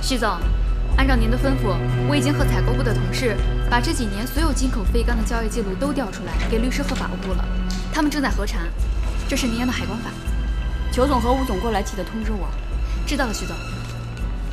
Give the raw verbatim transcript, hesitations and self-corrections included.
徐总，按照您的吩咐，我已经和采购部的同事把这几年所有进口废钢的交易记录都调出来，给律师和法务部了。他们正在核查。这是您要的海关法。 裘总和吴总过来记得通知我。 知道了，徐总。